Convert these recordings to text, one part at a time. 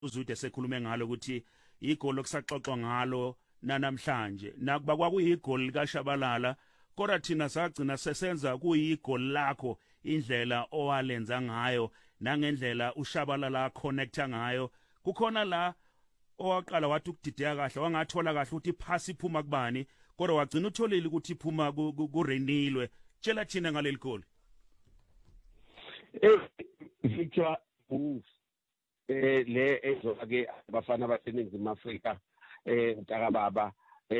uZwide sekhulume ngalo ukuthi igoli okusaxoxwa ngalo namhlanje nakuba kwakuyigoli likaShabalala kodwa thina sagcina sesenza kuyigoli lakho indlela owalenza ngayo nangendlela uShabalala connecta ngayo kukhona la owaqala wathi ukudideka kahle wangathola kahle ukuthi iphasi iphuma kubani kodwa wagcina utholile ukuthi iphuma kuRenilwe tshela thina ngaleli goli. Victor le ezoke abafana baseNingizimu Afrika mntaka baba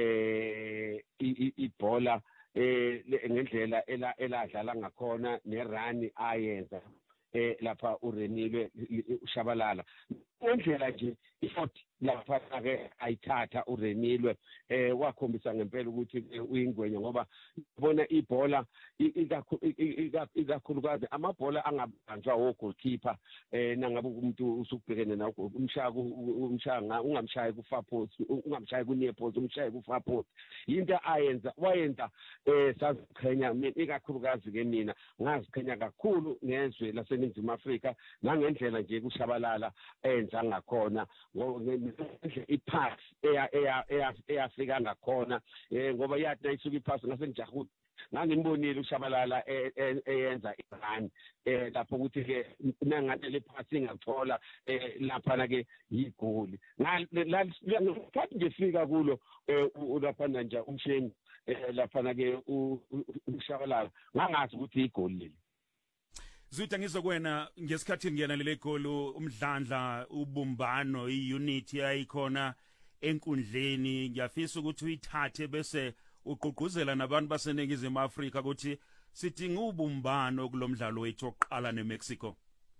ibhola ngendlela eladlala ngakhona nerun ayenza lapha uRenilwe uShabalala ngendlela nje ifothi lapha ke ayithatha uRenilwe wakhombisa ngempela ukuthi uyingwenya ngoba ubona ibhola ikakhulukazi amabhola angabanjwa goalkeeper nangabe umuntu usukubhekene nawo umshaya ungamshayi ku far post ungamshayi ku near post umshaye ku far post into wayenza saziqhenya ikakhulukazi ke mina ngaziqhenya kakhulu ngezwe laseNingizimu Afrika nangendlela nje kuShabalala enza ngakhona ipass eyafika ngakhona ngoba yathi nayisuka ipass ngase ngijahuda ngangibonile uShabalala eyenza irun lapho ukuthi ke nangathi le pass ingakuthola lapha na ke yigoli ngathi ngifika kulo lapha nje umsheni lapha na ke uShabalala ngangazi ukuthi igoli leli. Zwide ngizokwena ngesikhathi ngiyena lele goli umdlandla ubumbano iunity yayikhona enkundleni ngiyafisa ukuthi uyithathe bese uqhuquzela nabantu baseNingizimu Afrika ukuthi sidinga ubumbano kulomdlalo wethu oqala neMexico.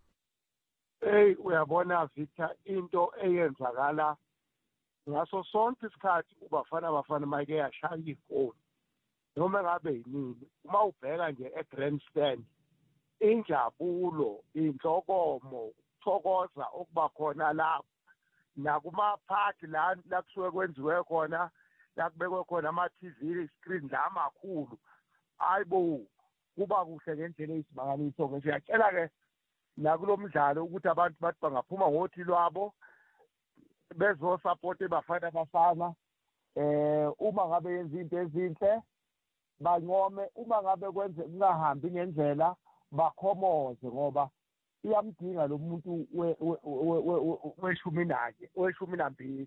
Uyabona Victor into eyenzakala ngaso sonke isikhathi abafana mayike yashaya igoli noma ngabe yini uma ubheka nje egrandstand injabulo inhlokomo ukuthokoza okuba khona lapho nakuma party la kusuke kwenziwe khona la kubekwe khona ama TV screen la amakhulu ayibo kuba kuhle ngendlela eyisimangaliso nje siyacela ke nakulomdlalo ukuthi abantu bathi bangaphuma ngothi lwabo bezo support abafana uma ngabe yenza into ezinhle bancome uma ngabe kwenze kungahambi ngendlela bakhomoze ngoba iyamdinga lo muntu weshumi nambili.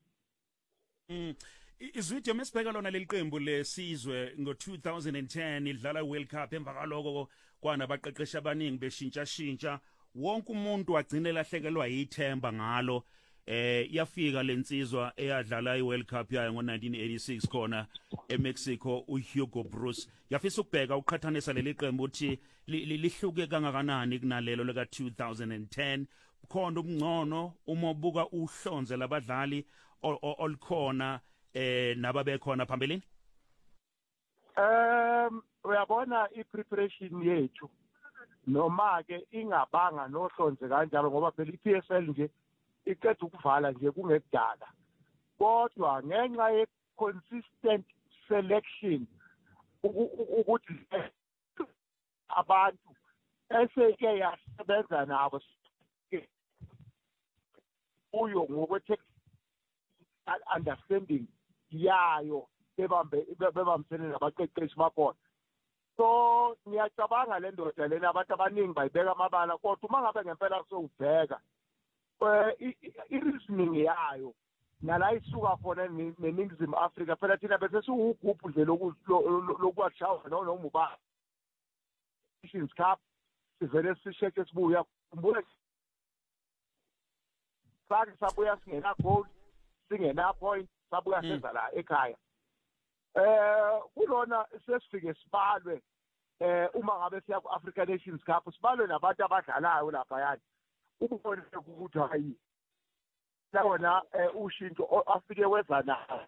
Izwide mesibheka lona leli qembu lesizwe ngo2010 idlala iWorld Cup emva kaloko kwanabaqeqeshi abaningi beshintsha wonke umuntu wagcina lahlekelwa yithemba ngalo yafika lensizwa eyadlala iWorld Cup yayo ngo1986 khona eMexico uHugo Bruce yafisa ukubheka uqhathanisa leli qembu ukuthi lihluke kangakanani kunalelo leka 2010 khona ubungcono uma ubuka uhlonze labadlali olikhona nababekhona phambilini. Uyabona ipreparation yethu noma ke ingabanga nohlonze kanjalo ngoba phela iPSL nje iqeda ukuvala nje kungekudala kodwa ngenxa ye consistent selection ukuthi abantu eseke yasebenza nabo uyo ngokwe understanding yayo bebambisene nabaqeqeshi bakhona. So ngiyacabanga le ndoda lena abantu abaningi bayibeka amabala kodwa uma ngabe ngempela sowubheka i-reasoning yayo nala isuka khona neNingizimu Afrika phela thina bese siwugubhu nje lokuwashawa noma ubani Nations Cup sivele sisheke sibuya khumbula sake sabuya singena goal singena point sabuya senza la ekhaya kulona sesifike sibalwe uma ngabe siya ku-Africa Nations Cup sibalwe nabantu abadlalayo lapha yani ubone ukuthi hayi lawona ushintsho afike weza nawo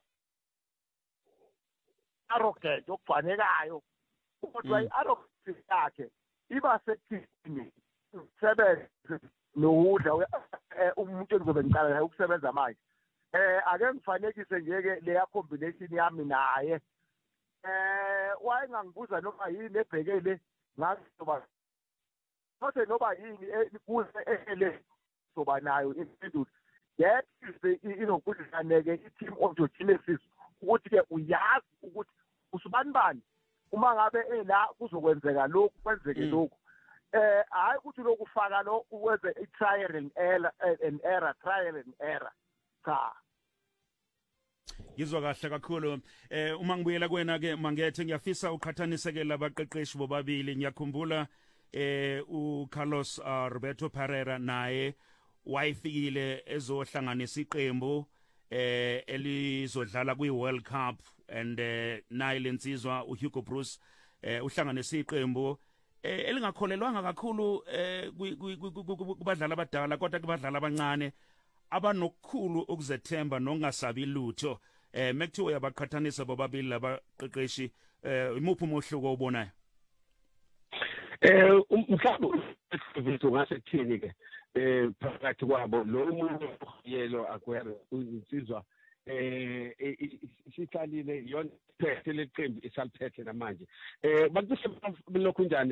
arrogant okufanekayo kodwa i-arrogance yakhe iba sekuthini sebenze nodla umuntu engizobe ngiqala naye ukusebenza manje ake ngifanekise nje-ke leya combination yami naye wayengangibuza noma yini ebhekele ngazoba noba yini kuze ele soba nayo impendulo mhlawumbe inokudlaneke i-team ontogenesis ukuthi ke uyazi ukuthi usubani uma ngabe la kuzokwenzeka lokhu kwenzeke lokhu hayi ukuthi lokufaka lo ukwenze i-trial and error cha. Ngizwa kahle kakhulu. Uma ngibuyela kwena ke Mangethe ngiyafisa uqhathanise ke labaqeqeshi bobabili. Ngiyakhumbula uCarlos Roberto Parreira naye wayifikile ezohlanganisa iqembu elizodlala kwi-World Cup and naye lensizwa uHugo Broos uhlanganisa iqembu elingakholelwanga kakhulu kubadlali abadala kodwa kubadlali abancane abanokukhulu ukuzethemba nokungasabi lutho. Mekuthiwa uyabaqhathanisa bobabili labaqeqeshi, imuphi umehluko obonayo? Mhlawumbe ngase kuthini ke phakathi kwabo lo umuntu yelo Aguero insizwa isiqalile yona phethe leqembu isaliphethe namanje bakusho lokho njani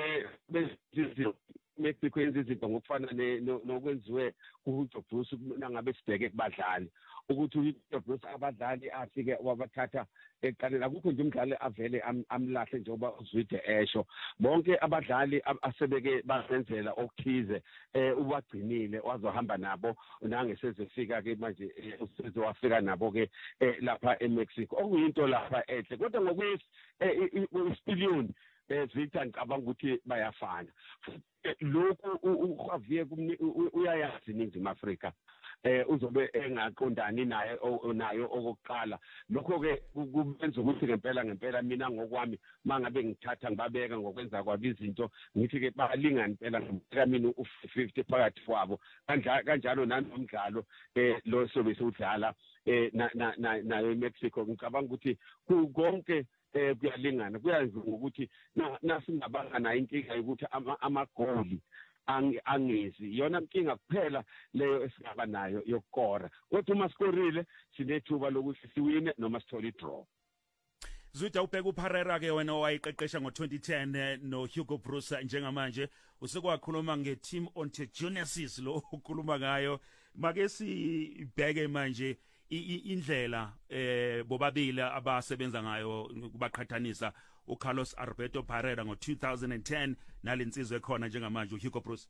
Mexico yenza izinto ngokufana nokwenziwe kuHugo Broos nangabe sibheke kubadlali ukuthi uHugo Broos abadlali afike wabathatha eqaleni akukho nje umdlali avele amlahle njengoba uZwide esho bonke abadlali asebeke basenzela okuthize ubagcinile wazohamba nabo nangesezofika ke manje usezowafika nabo ke lapha eMexico okuyinto lapha ehle kodwa ngokuyisipiliyoni Victor ngicabanga ukuthi bayafana lokhu uJavier uyayazi iNingizimu Afrika uzobe engaqondani naye nayo okokuqala lokho ke kubenza ukuthi ngempela mina ngokwami mangabe ngithatha ngibabeka ngokwenza kwabo izinto ngithi ke balingana impela ngibeka mina u50 phakathi kwabo kanjalo nanomdlalo lo sobe sudlala nayo eMexico ngicabanga ukuthi konke kuyalingana kuyazi ukuthi nasingabanga nayo inkinga ukuthi amagoli angezi yona inkinga kuphela leyo esingaba nayo yokukora kodwa uma sikorile sinethuba lokuthi siwine noma sithole idraw. Zwide ubheka uParreira ke wena owayiqeqesha ngo2010 noHugo Broos njengamanje usekwakhuluma ngeteam ontogenesis lo ukhuluma ngayo make sibheke manje indlela bobabili abasebenza ngayo kubaqhathanisa uCarlos Alberto Parreira ngo2010 nalensizwe ekhona njengamanje uHugo Broos.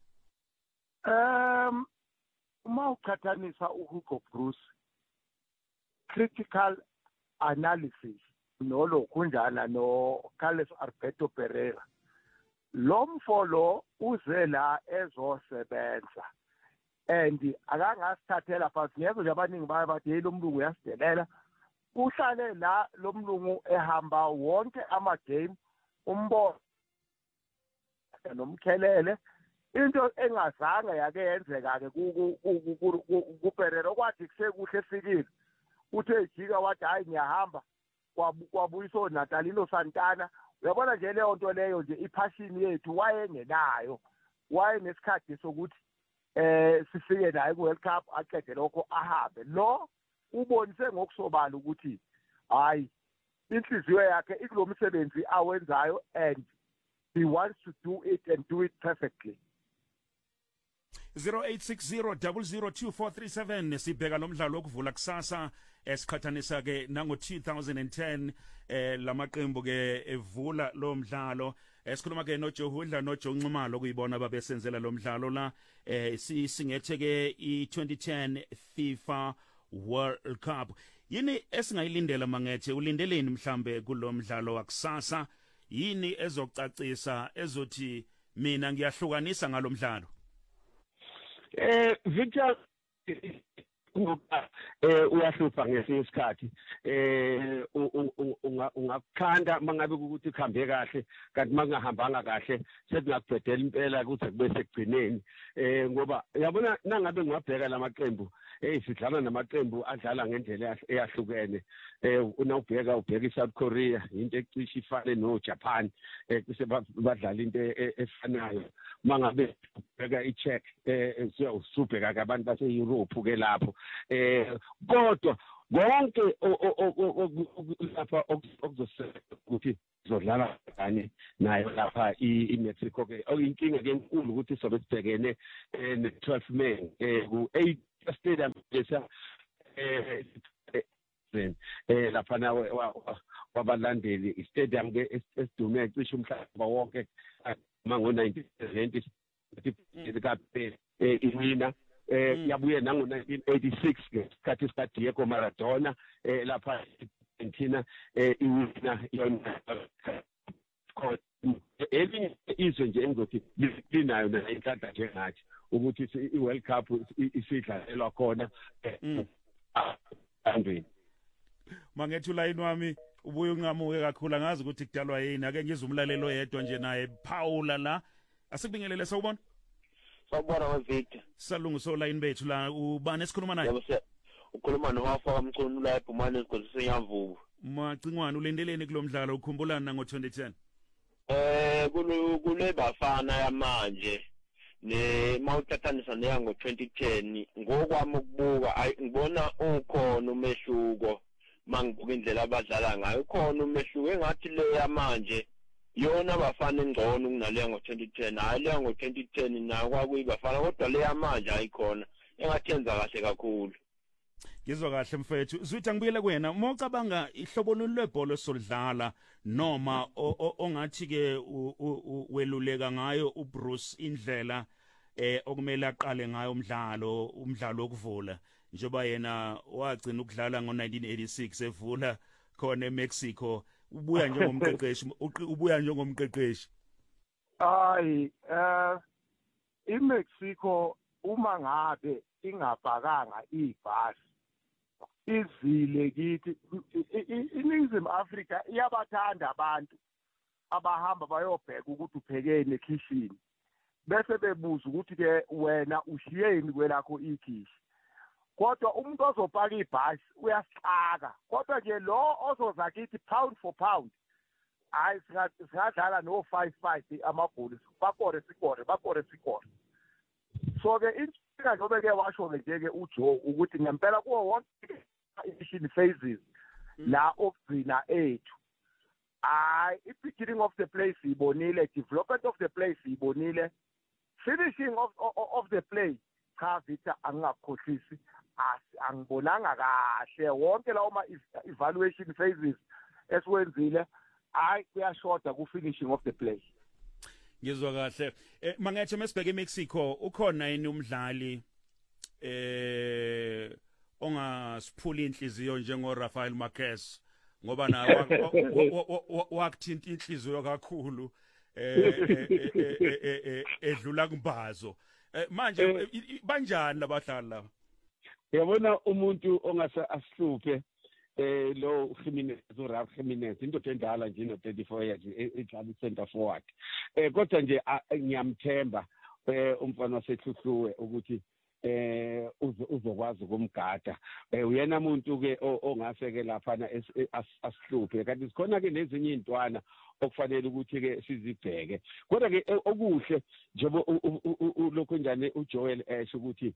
Uma uqhathanisa uHugo Broos critical analysis nolo kunjana noCarlos Alberto Parreira lo mfolo uze la ezosebenza and akangasithathela phansi ngeke nje abaningi baye bathi lo mlungu uyasidelela uhlale la lo mlungu ehamba wonke ama game umbono nomkhelele into engazange yake yenzeka ke kuPerera okwathi kusekuhle efikile uthe ejika wathi hayi ngiyahamba kwabuyiswa Natalino Santana uyabona nje leyo nto leyo nje ipassion yethu wayengenayo wayenesikhathi sokuthi sifike naye ku-World Cup aqede lokho ahambe lo ubonise ngokusobala ukuthi hayi inhliziyo yakhe ikulo msebenzi awenzayo and he wants to do it and do it perfectly. 0860002437 sibheka nomdlalo okuvula kusasa esiqhathanisa ke nango 2010 lamaqembu ke evula lo mdlalo esikhuluma ke noJohudla noJonxumalo kuyibona babesenzela lo mdlalo la singethe ke i2010 FIFA World Cup yini esingayilindela Mangethe ulindeleni mhlambe kulo mdlalo wakusasa yini ezocacisa ezothi mina ngiyahlukanisa ngalomdlalo? Victor uyahlupha ngesinye isikhathi ungakukhanda mangabe ukuthi kuhambe kahle kanti mangahambanga kahle sekungabhedela impela ukuthi kube sekugcineni ngoba yabona nangabe ngiyabheka lamaqembu sidlala namaqembu adlala ngendlela eyahlukene unawubheka iSouth Korea into ecishe ifane noJapan bese badlala into efanayo mangabe ubheka iCzech usubheka abantu base-Europe ke lapho kodwa konke lapha okuzosebenza ukuthi zodlala kanye nayo lapha iMexico ke inkinga ke enkulu ukuthi sobe sibhekene ne12 men ku8 stadium laphana wabalandeli istadium ke esidume cishe umhlaba wonke mango 1970 kape iwina yabuye nango 1986 ngesikhathi sika Diego Maradona lapha Argentina iwina yona elinye izwe nje engizothi linayo nenhlanhla njengathi ukuthi iWorld Cup isidlalelwa khona andweni mangethu line wami ubuye unqamuke kakhulu angazi ukuthi kudalwa yini ake ngizwe umlalelo yedwa nje naye Paula la asikubingelele sawubona Victor salungu so line bethu la ubani esikhuluma naye yebo ukhuluma nowafa kamcunu la eBhumane esigodlise Nyamvubu Macingwane ulendeleni kulomdlalo ukhumbulana ngo2010 kule bafana yamanje mawuthathanisa neyango 2010 ngokwami ukubuka ngibona ukhona umehluko mangibuka indlela abadlala ngayo ukhona umehluko engathi le yamanje yona bafana engcono kunaleya ngo2010 hayi leya ngo2010 na kwakuyibafana kodwa le yamanje ayikhona engathi yenza kahle kakhulu Ngizwa kahle mfethu Zwitha ngibuyele kuwena mocabanga ihlobo lwebhola solidlala noma ongathi ke weluleka ngayo uBruce indlela okumele aqale ngayo umdlalo wokuvula njengoba yena wagcina ukudlala ngo1986 evula khona eMexico ubuya njengomqeqeshi hayi iMexico uma ngabe ingabhakanga ibhasi izile kithi iNingizimu Afrika iyabathanda abantu abahamba bayobheka ukuthi uphekeni ekitchen bese bebuza ukuthi ke wena ushiyeni kwelakho ikhishi kodwa umuntu ozopaka ibhasi uyasixaka kodwa nje lo ozoza kithi pound for pound hayi singadlala no 5-5 amagoli bakore sikore so ke inkinga njobe ke washo ke nje ke uJoe ukuthi ngempela kuwo wonke initial phases la okugcina ethu hayi beginning of the play sibonile development of the play sibonile finishing of the play cha Victor angakhohlisi angibonanga kahle wonke lawo ma evaluation phases esiwenzile hayi kuyashoda ku finishing of the play Ngizwa kahle mangethe mesibheke eMexico ukhona yini umdlali ongasiphula inhliziyo njengo Rafael Marquez ngoba na wakuthinta inhliziyo kakhulu edlula kumbazo manje banjani labadlali la Uyabona umuntu ongase asihluphe lo Jimenez uRalph Jimenez indoda endala nje no 34 years edlala center forward kodwa nje ngiyamthemba umfana waseHluhluwe ukuthi uzokwazi ukumgada uyena umuntu ke ongase ke laphana asihluphe kanti sikhona ke nezinye intwana okufanele ukuthi ke sizibheke kodwa ke okuhle njengoba lokho njani uJoel esho ukuthi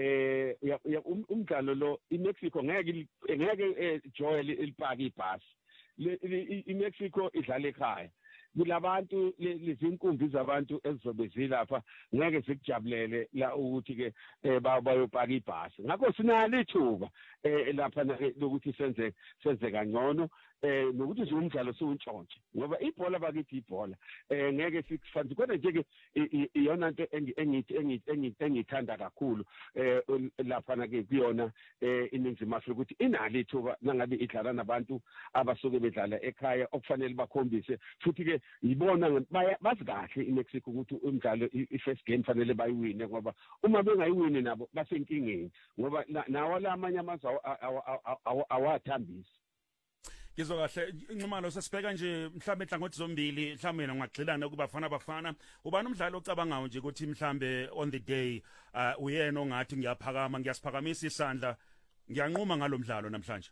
umdlalo lo iMexico ngeke Joel ilipaka ibhasi iMexico idlala ekhaya kulabantu lezinkumbi zabantu ezizobe zilapha ngeke sikujabulele la ukuthi ke bayopaka ibhasi ngakho sinalo ithuba lapha lokuthi senze kangcono nokuthi nje umdlalo siwuntshontshe ngoba ibhola bakithi ibhola ngeke sikufanele kodwa nje ke iyona into engithanda kakhulu lapha ke kuyona iNingizimu Afrika ukuthi inalo ithuba nangabe idlala nabantu abasuke bedlala ekhaya okufanele bakhombise futhi ke yibona bazi kahle iMexico ukuthi umdlalo ifirst game fanele bayiwine ngoba uma bengayiwini nabo basenkingeni ngoba nawo lamanye amazwe awathambisi Ngizwa kahle inxumalo sesibheka nje mhlambe enhlangothi zombili mhlambe ngagxilana kubafana ubani umdlalo ocabangayo nje ukuthi mhlambe on the day uyena ongathi ngiyasiphakamisa isandla ngiyanquma ngalomdlalo namhlanje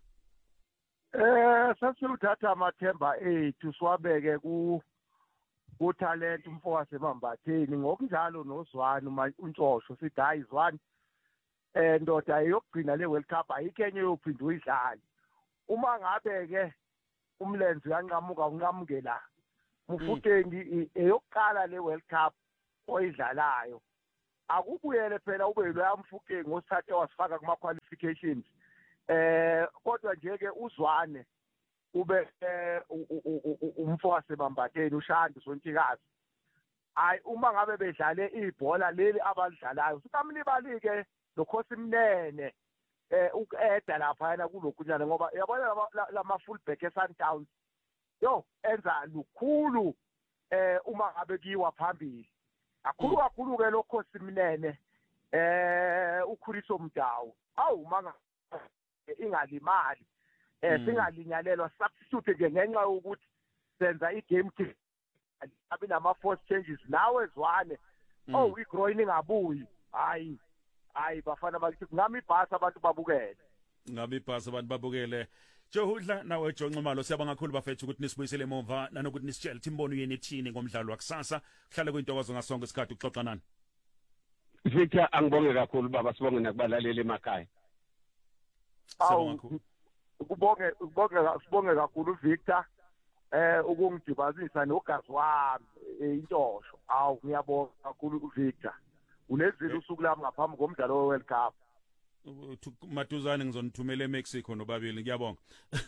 sasuthatha amathemba ethu siwabeke ku talent umfowabo semambatheni ngokunjalo noZwani uNtshosho sithi hayi Zwani ndoda yokugcina le World Cup ayikenye yophinda uyidlale uma ngabe ke umlenze uyanqamuka unqamuke la Mufukeng eyokuqala le World Cup oyidlalayo akubuyele phela ube lo yamfukeng osithathe wasifaka kuma qualifications kodwa nje ke uZwane ube umfowase bambateni uShandi Sontikazi. Hayi uma ngabe bedlale ibhola leli abalidlalayo sikamlibalike lokhosi Mnene ukeda lapha yana kulokunyana ngoba yabona lama fullback eSundowns yo enza lukhulu uma ngabe kiwa phambili kakhulu ke lokhosi Mnene ukhuliso Mdawu awu manga ingalimali singalinyalelwa substitute ke ngenxa ukuthi senza igame abe nama force changes nawe zwane igroin ingabuyi hayi bafana bakithi ngami ibhasi abantu babukele Johudla nawe John Nxumalo siyabonga kakhulu bafethu ukuthi nisibuyisele emuva nanokuthi nisitshele Imbono yenu ethini ngomdlalo wakusasa kuhlale kuyintokozo ngasonke isikhathi ukuxoxa nani Victor angibonge kakhulu baba sibonge nakubalaleli emakhaya sibonge kakhulu Victor ukungidibazisa nogazi wami intosho ngiyabonga kakhulu Victor unezile usuku lami ngaphambi komdlalo weWorld Cup Matuzane ngizonithumela eMexico nobabili ngiyabonga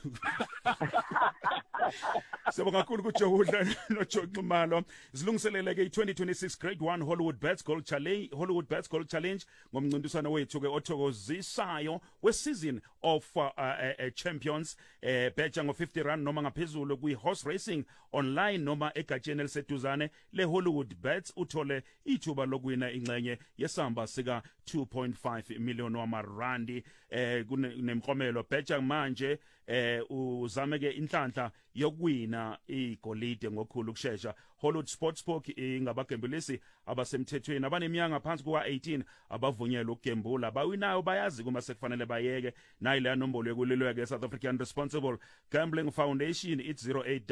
Sibonga kakhulu kuJohudla noJohn Nxumalo zilungiselele ke i2026 Grade 1 Hollywood Bets Gold Challenge ngomncintiswano wethu ke othokozisayo weseason of champions betja ngo50 noma ngaphezulu kwi-horse racing online noma egatsheni eliseduzane le-Hollywood Bets uthole ithuba lokuwina ingxenye yesamba sika 2.5 million wamarandi kunemklomelo betja manje uzame ke inhlanhla yokuwina igolide ngokukhulu kushesha Hollywood Sportsbook ingabagembulisi abasemthethweni abaneminyaka ngaphansi kuka18 abavunyelwe ukugembula bawinayo bayazi kuma sekufanele bayeke nayi le nombolo yokulilweke South African Responsible Gambling Foundation it's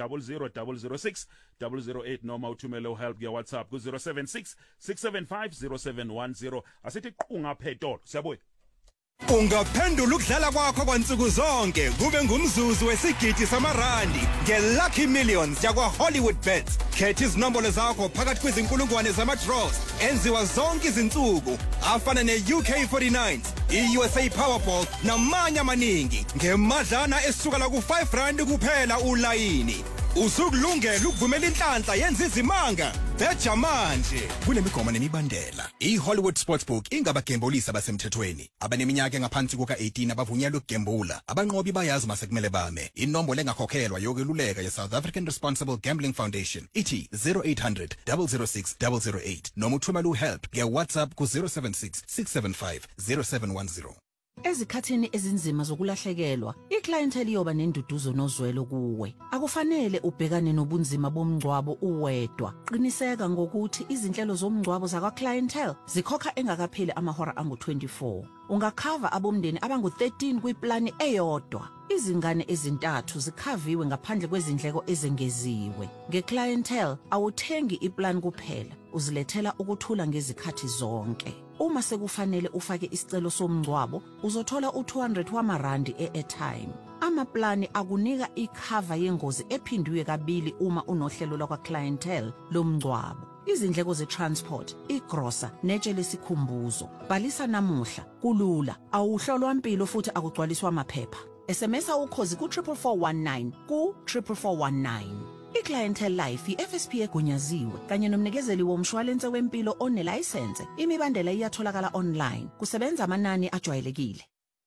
0800006008 noma uthumele uhelp ya WhatsApp ku 076 675 0710 asithi qunga phetolo siyabuya Ungaphendula ukudlala kwakho kwansuku zonke kube ngumzuzu wesigidi samarandi ngeLucky Millions yakwa Hollywood Bets. Khetha izinombolo zakho phakathi kwezinkulungwane zama-draws enziwa zonke izinsuku afana ne-UK49, i-USA Powerball namanye amaningi ngemadlana esuka la ku-R5 kuphela ulayini. Usukulungela ukuvumela inhlanhla yenza izimanga beja manje kunemigomo nemibandela iHollywood Sportsbook ingabagembulisi abasemthethweni abaneminyaka engaphansi kuka18 abavunyelwe ukugembula abanqobi bayazi masekumele bame inombolo engakhokhelwa yokweluleka yeSouth African Responsible Gambling Foundation ithi 0800 006 008 noma uthumela uhelp ngeWhatsApp ku 076 675 0710 Ezikhathini ezinzima zokulahlekelwa, iclientele iyoba nenduduzo nozwelo kuwe. Akufanele ubhekane nobunzima bomngcwabo uwedwa. Qiniseka ngokuthi izinhlelo zomngcwabo zakwa clientele zikhokha engakapheli amahora angu-24. Ungakhava abomndeni abangu-13 kwiplani eyodwa. Izingane ezintathu zikhaviwe ngaphandle kwezindleko ezengeziwe. Ngeclientele awuthengi iplan kuphela, uzilethela ukuthula ngezikhathi zonke. Uma sekufanele ufake isicelo somngcwabo, uzothola u200 wamarandi e-airtime. Amaplani akunika ikhava yengozi ephindiwe kabili uma unohlelo lwakwa clientele lomngcwabo. Izindleko ze-transport, igrosa, netshe lesikhumbuzo. Bhalisa namuhla, kulula, awuhlolwa impilo futhi akugcwaliswa amaphepha. SMS ukhozi ku 44419 ku 44419. iClientele Life iFSP egunyaziwe kanye nomnikezeli womshwalense wempilo onelicense. Imibandela iyatholakala online. Kusebenza amanani ajwayelekile.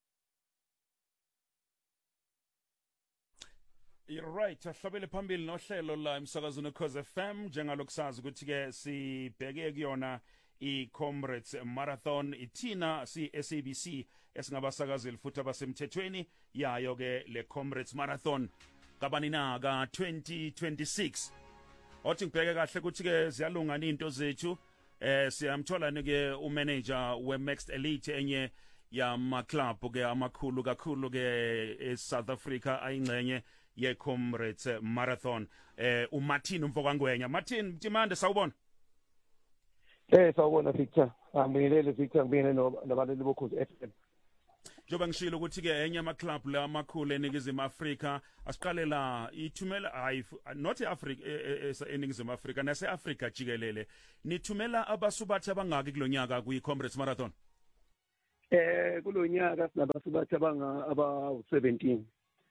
Right, ahlabele phambili nohlelo la emsakazweni Cause FM njengalokusazi ukuthi ke sibheke kuyona iComrades Marathon ithina siSABC esingabasakazeli futhi abasemthethweni yayo ke le Comrades Marathon kabanina ka 2026 othi ngibheke kahle ukuthi ke ziyalungana into zethu siyamthola ke umanager weMax Elite enye yama club ke amakhulu kakhulu ke eSouth Africa ayingcenye yeComrades Marathon uMartin Mfokangwenya. Martin Mtimande sawubona. Sawubona Victor. Ngibingelele Victor ngibingelele nabaleli bokhozi FM. Njoba ngishilo ukuthi ke enye ama club la amakhulu eNingizimu Afrika asiqalela ithumela not eAfrica eNingizimu Afrika nase Africa jikelele nithumela abasubathi abangaki kulonyaka kuyiComrades Marathon. Kulonyaka sinabasubathi aba 17.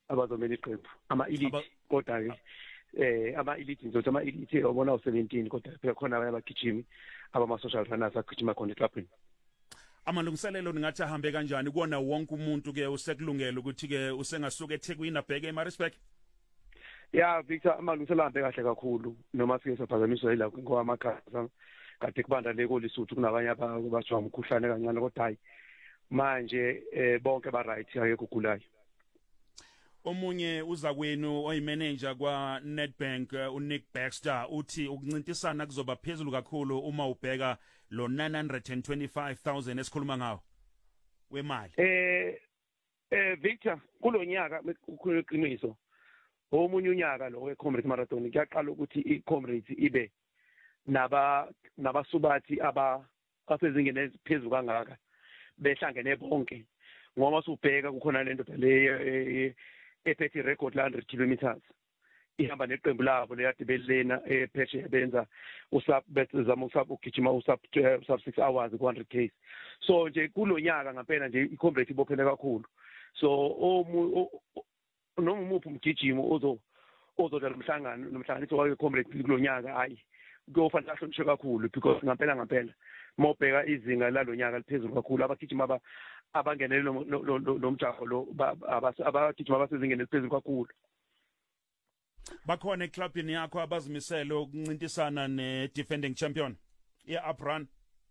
abazomela iqembu ama-elite kodwa-ke ama-elite ngizothi ama-elite wabona u-17 kodwa phela khona abanye abagijimi abama-social runners agijima khona eklabhini. Amalungiselelo ningathi ahambe kanjani kuona wonke umuntu ke usekulungela ukuthi-ke usengasuka eThekwini abheke eMaritzburg? Ya Victor, amalungiselelo ahambe kahle kakhulu noma sike saphazamiswa yila ngowamakhaza kade kubanda le koLesotho kunabanye abajwa umkhuhlane kancane kodwa hayi manje bonke ba right ayekho ugulayo. Omunye uza kwenu oyimanager kwa Nedbank uNick Baxter uthi ukuncintisana kuzoba phezulu kakhulu uma ubheka lo 925,000 esikhuluma ngawo wemali. Victor, kulonyaka ukuqiniso omunye unyaka lo weComrades Marathon kuyaqala ukuthi iComrades ibe nabasubathi abasezingeni eliphezulu kangaka behlangene bonke ngoba usubheka kukhona lento le ephethe record la 100 kilometers ihamba neqembu labo leyade belena epheshe benza usabezama ukugijima usab 6 hours ku 100 km. So nje kulonyaka ngempela nje iComrades ibophele kakhulu. So noma umuphi umgijimo ozodala umhlangano nomhlanganiso wayeComrades kulonyaka hayi kuyofanele ahlonishwe kakhulu because ngempela mobheka izinga lalonyaka liphezulu kakhulu abagijima abangenele lo mjaho lo abagijima abasezingeni eliphezulu kakhulu. Bakhona eklabhini yakho abazimisele ukuncintisana ne-defending champion ye-uprun?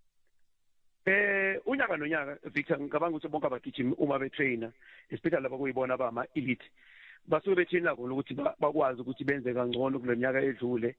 Unyaka nonyaka Victor ngicabanga ukuthi bonke abagijimi uma betrainer especially laba kuyibona abama-elite basuke betrainer khona ukuthi bakwazi ukuthi benze kangcono kuleminyaka edlule.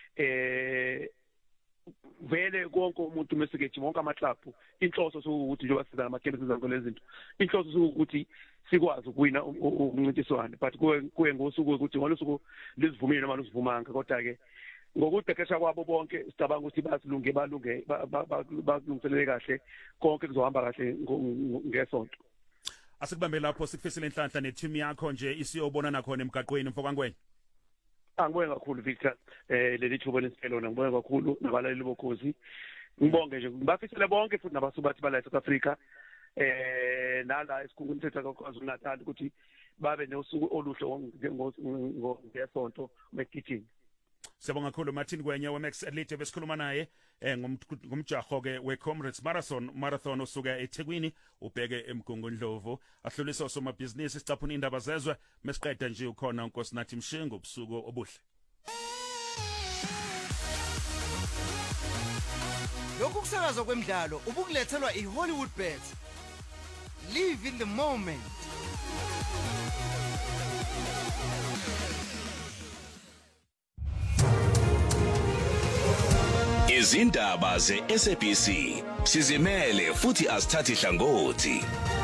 Vele konke umuntu mesikejima wonke amaklabhu inhloso sokuthi njengoba siza ama-games ezanko lezinto inhloso sokuthi sikwazi ukuwina umncintiswano but kuye ngosuku ukuthi ngalosuku lizivumile noma lizivumanga kodwa-ke ngokuqeqesha kwabo bonke sicabanga ukuthi balungiselele kahle konke kuzohamba kahle ngesonto. Asikubambe lapho sikufisile inhlanhla ne-team yakho nje isiyobona nakhona emgaqweni mfokangweni. Angibonge kakhulu Victor leli thuba lesiphelona ngibonge kakhulu nabalaleli bokhozi ngibonge nje ngibafisele bonke futhi nabasubathi bala eSouth Africa nala esikhungweni sethu kwaZulu-Natal ukuthi babe nosuku oluhle ngesonto megijini. Siyabonga kakhulu Martin Gwenye weMax Elite besikhuluma naye ngumjaho ke weComrades Marathon osuka eThekwini ubheke eMgungundlovu ahlulisa osomabhizinisi sicaphuna indaba zezwe mesiqeda nje ukhona uNkosinathi Mshingo ubusuku obuhle. Lokhu kusakaza kwemidlalo ubukulethelwa iHollywood Bet. Live in the moment. Izindaba ze-SABC sizimele futhi asithathi hlangothi.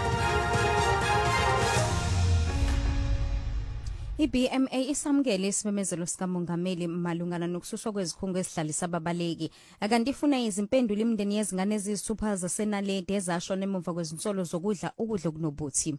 IBMA isamukele isimemezelo sikamongameli malungana nokususwa kwezikhungo ezihlalisa ababaleki akanti ifuna izimpendulo imindeni yezingane eziyisithupha zaseNaledi ezashona emuva kwezinsolo zokudla ukudla okunobuthi.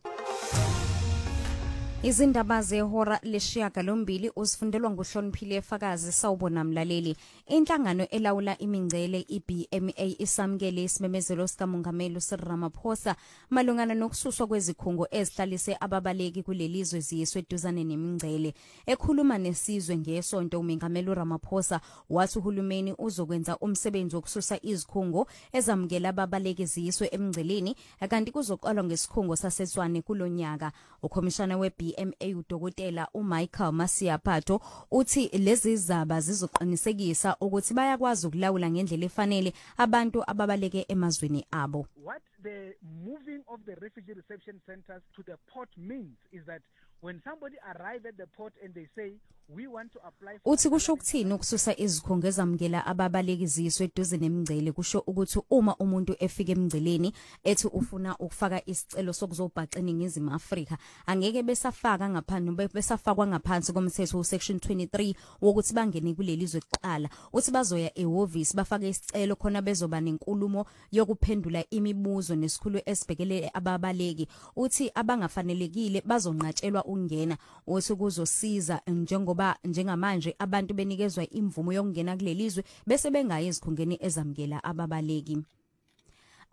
Izindaba zehora lesishiyagalombili uzifundelwa nguHloniphile Fakazi sawubona mlaleli. Inhlangano elawula imingcele iBMA isamukele isimemezelo sikamongameli uCyril Ramaphosa malungana nokususwa kwezikhungo ezihlalise ababaleki kulelizwe ziyiswe eduzane nemingcele. Ekhuluma nesizwe ngesonto uMengameli uRamaphosa wathi uhulumeni uzokwenza umsebenzi wokususa izikhungo ezamukela ababaleki ziyiswe emingceleni akanti kuzoqalwa ngesikhungo saseTshwane kulonyaka. Ukhomishana weBMA uDokotela uMichael Masiapatho uthi lezi zaba zizoqinisekisa ukuthi bayakwazi ukulawula ngendlela efanele abantu ababaleke emazweni abo. What the moving of the refugee reception centers to the port means is that when somebody arrives at the port and they say we want to apply for uthi kusho ukuthini ukususa izikhungo ezamukela ababaleki ziyiswe eduze nemingcele kusho ukuthi uma umuntu efika emingceleni ethi ufuna ukufaka isicelo sokuzobhaqa eNingizimu Afrika angeke besafaka ngaphansi besafakwa ngaphansi komthetho section 23 wokuthi bangene kulelizwe kuqala uthi bazoya ehhovisi bafake isicelo khona bezoba nenkulumo yokuphendula imibuzo nesikhulu esibhekele ababaleki uthi abangafanelekile bazonqatshelwa ukungena uthi kuzosiza njengamanje abantu benikezwa imvumo yokungena kulelizwe bese bengayi ezikhungeni ezamukela ababaleki.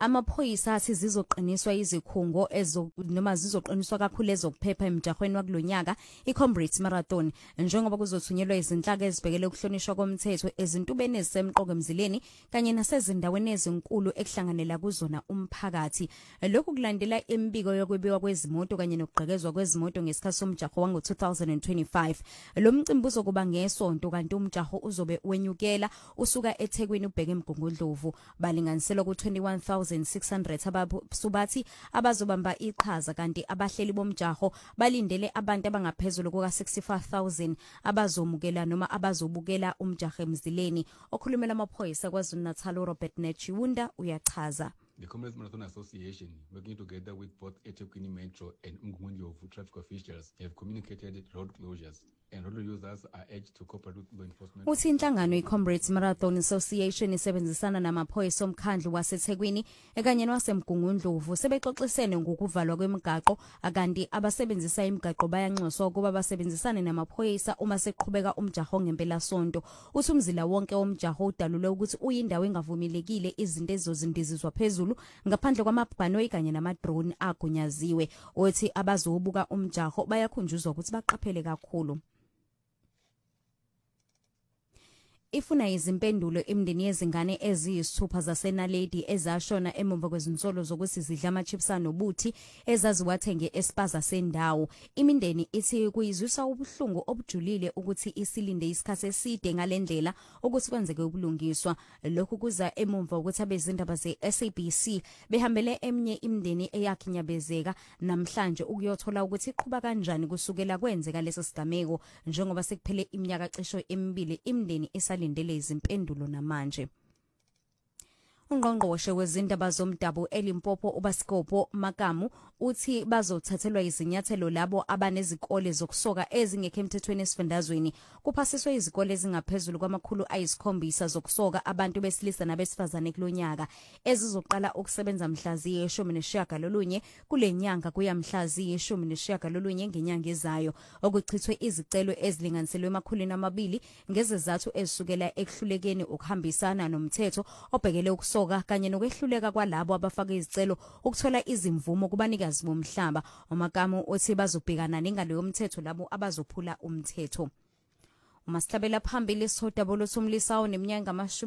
amaphoyisa athi zizoqiniswa izikhungo noma zizoqiniswa kakhulu ezokuphepha emjahweni wakulonyaka iComrades Marathon njengoba kuzothunyelwa izinhlaka ezibhekele ukuhlonishwa komthetho ezintubeni ezisemqoka emzileni kanye nasezindaweni ezinkulu ekuhlanganela kuzona umphakathi. Lokhu kulandela imbiko yokwebiwa kwezimoto kanye nokugqekezwa kwezimoto ngesikhathi somjaho wango-2025. Lo mcimbi uzokuba ngesonto kanti umjaho uzobe wenyukela usuka eThekwini ubheke eMgungundlovu. Balinganiselwa ku-21,600 abasubathi abazobamba iqhaza kanti abahleli bomjaho balindele abantu abangaphezulu kuka-65,000 abazomukela noma abazobukela umjaho emzileni. Okhulumela amaphoyisa KwaZulu-Natal uRobert Nechiwunda uyachaza. The Comrades Marathon Association, working together with both eThekwini Metro and Umgungundlovu traffic officials, have communicated road closures, and road users are urged to cooperate with law enforcement. Uthi inhlangano iComrades Marathon Association isebenzisana namaphoyisa omkhandlu waseThekwini ekanye nowaseMgungundlovu sebexoxisene ngokuvalwa kwemigaqo akanti abasebenzisa imigaqo bayanxuswa ukuba basebenzisane namaphoyisa uma seqhubeka umjaho ngempela sonto. Uthi umzila wonke womjaho udalule ukuthi uyindawo engavumelekile izinto ezozindizizwa phezulu ngaphandle kwamabhanoyi kanye nama-drone agunyaziwe. Uthi abazobuka umjaho bayakhunjuzwa ukuthi baqaphele kakhulu. Ifuna izimpendulo imndeni yezingane eziyisithupha zaseNaledi ezashona emumva kwezinsolo zokuthi zidla amachipsana nobuthi ezaziwathenge espaza sendawo. Imindeni ithi kuyizwisa ubuhlungu obujulile ukuthi isilinde isikhathi eside ngalendlela ukuthi kwenzeke ubulungiswa. Lokhu kuza emumva ukuthi abezindaba ze-SABC behambele eminye imindeni eyakhinyabezeka namhlanje ukuyothola ukuthi iqhubeka kanjani kusukela kwenzeka leso sigameko njengoba sekuphele iminyaka cisho emibili imindeni lindele izimpendulo namanje. Ungqongqoshe wezindaba zomdabu eLimpopo uBasikopo Makamu uthi bazothathelwa izinyathelo labo abanezikole zokusoka ezingekho emthethweni esifundazweni. Kuphasiswe izikole ezingaphezulu kwama700 zokusoka abantu besilisa nabesifazane kulonyaka ezizoqala ukusebenza mhla ziyi-19 kule nyanga kuya mhla ziyi-19 ngenyanga ezayo. Okuchithwe izicelo ezilinganiselwe emakhulu ngezizathu ezisukela ekuhlulekeni ukuhambisana nomthetho obhekele ukusoka kanye nokwehluleka kwalabo abafaka izicelo ukuthola izimvumo kubanikazi bomhlaba. UMakamu uthi bazobhekana nengalo yomthetho labo abazophula umthetho. Umashlabela phambili isodabolo somlisawo neminyaka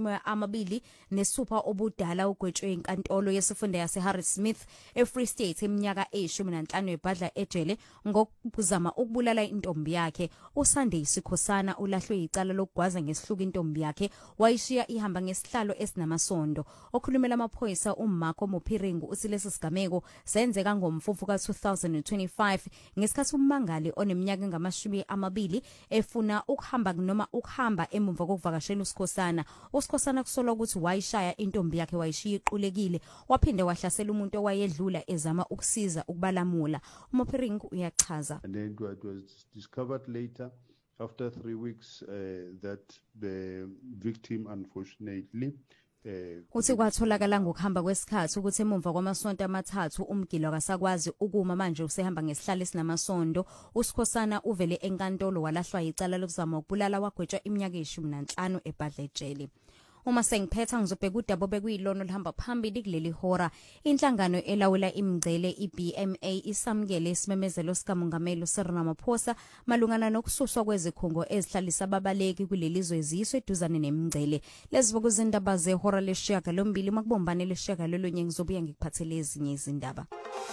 ama-26 obudala ugwetshwe inkantolo yesifunda yaseHarrismith eFree State eminyaka 15 ebhadla ejele ngokuzama ukubulala intombi yakhe. uSunday Sikhosana ulahlwe icala lokugwaza ngesihluku intombi yakhe wayishiya ihamba ngesihlalo esinamasondo. Okhulumela amaphoyisa uMarco Mophiringu uthi lesi sigameko senzeka ngomfufu ka-2025 ngesikhathi ummangali oneminyaka engama-20 efuna ukuhamba emumva kokuvakashela uSikhosana. uSikhosana kusolwa ukuthi wayishaya intombi yakhe wayishiya iqulekile waphinde wahlasela umuntu owayedlula ezama ukusiza ukubalamula. uMophiringu uyachaza. And then it was discovered later after 3 weeks that the victim unfortunately uthi kwatholakala ngokuhamba kwesikhathi ukuthi emumva kwamasonto amathathu umgilo akasakwazi ukuma manje usehamba ngesihlalo esinamasondo. uSikhosana uvele enkantolo walahlwa icala lokuzama ukubulala wagwetshwa iminyaka 15 ebhadla ejele. Uma sengiphetha ngizobheka udaba bekuyilona olihamba phambili kuleli hora. Inhlangano elawula imingcele iBMA isamukele isimemezelo sikamongameli uCyril Ramaphosa malungana nokususwa kwezikhungo ezihlalisa ababaleki kuleli zwe eziswe eduzane nemingcele. Lezibuku izindaba zehora le-8 makubombane le-9 ngizobuya ngikuphathele ezinye izindaba.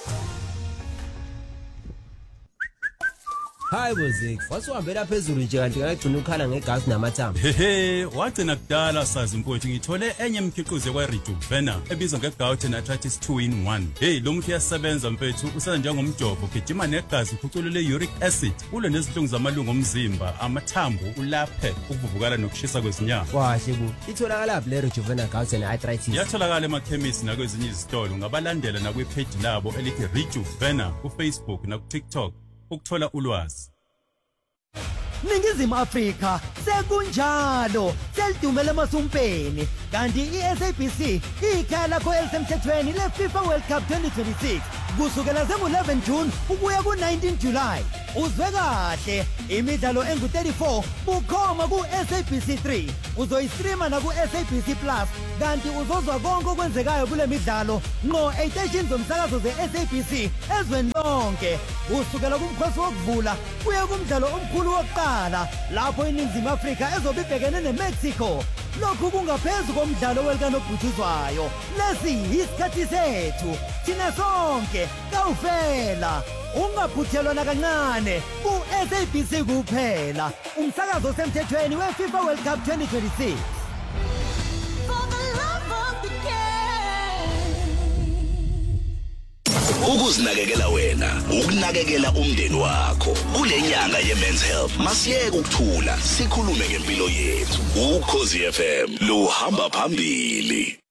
Hayi bozik, wasuhambela phezulu nje kanti ngagcina ukhala ngegas namathambo. Hehe, wagcina kudala sazi mfowethu ngithole enye imikhiqizo kweRejuvena ebizwa ngeGout Arthritis 2-in-1. Hey, lo muthi uyasebenza mfowethu, usenza njengomjovo, ugijima negazi, uphuculule uric acid, ulwe nezinhlungu zamalungu omzimba, amathambo, ulaphe ukuvuvukala nokushisa kwezinyama. Kahle bu. Itholakala lapha leRejuvena Gout Arthritis. Yatholakala emakhemisi nakwezinye izitolo ngabalandela nakwipage labo elithi Rejuvena kuFacebook nakuTikTok. Ukuthola ulwazi. Ningizimu Afrika sekunjalo selidumele emasumpeni kanti iSABC ikhaya lakho elisemthethweni leFIFA World Cup 2026 kusukela ngo-11 June ukuya ku-19 July. uzwe kahle imidlalo engu-34 bukhoma ku-SABC3 uzoyistreama naku-SABC Plus kanti uzozwa konke okwenzekayo kule midlalo ngqo ey'teshini zomsakazo ze-SABC ezweni lonke kusukela kumkhosi wokuvula kuye kumdlalo omkhulu wokuqala lapho iningizimu Afrika ezobe ibhekene neMexico lokhu kungaphezu komdlalo welikanobhutshuzwayo lesi yisikhathi sethu thina sonke kawuvela ungaphuthelwa nakancane ku-SABC kuphela umsakazo osemthethweni we-FIFA World Cup 2026. Ukuzinakekela wena, ukunakekela umndeni wakho. Kule nyanga ye-Men's Health, masiyeke ukuthula, sikhulume ngempilo yethu. Ukhozi FM, luhamba phambili.